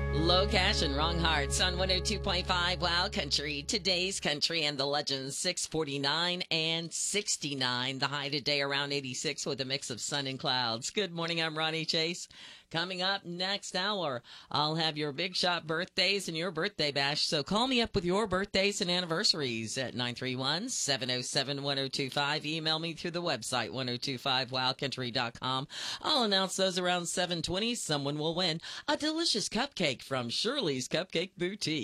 Low Cash and Wrong Hearts on 102.5 Wow Country. Today's country and the legends 649 and 69. The high today around 86 with a mix of sun and clouds. Good morning. I'm Ronnie Chase. Coming up next hour, I'll have your Big Shot birthdays and your birthday bash. So call me up with your birthdays and anniversaries at 931-707-1025. Email me through the website 1025wowcountry.com. I'll announce those around 7:20. Someone will win a delicious cupcake from Shirley's Cupcake Boutique.